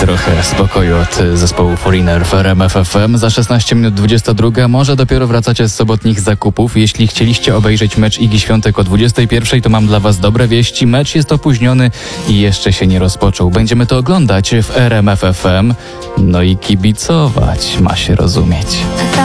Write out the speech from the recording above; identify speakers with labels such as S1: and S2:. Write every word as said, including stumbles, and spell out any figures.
S1: trochę spokoju od zespołu Foreigner w R M F F M. Za szesnaście minut dwudziesta druga. Może dopiero wracacie z sobotnich zakupów. Jeśli chcieliście obejrzeć mecz Igi Świątek o dwudziestej pierwszej, to mam dla was dobre wieści. Mecz jest opóźniony i jeszcze się nie rozpoczął. Będziemy to oglądać w R M F F M. No i kibicować, ma się rozumieć.